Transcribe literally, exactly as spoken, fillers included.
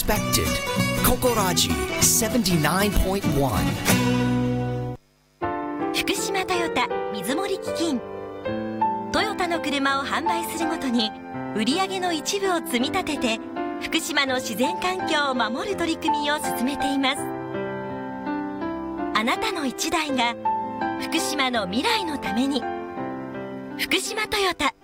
respected. Kokoraji seventy-nine point one. 福島トヨタ水森基金。トヨタの車を販売するごとに売上の一部を積み立てて福島の自然環境を守る取り組みを進めています。あなたの一台が福島の未来のために。福島トヨタ。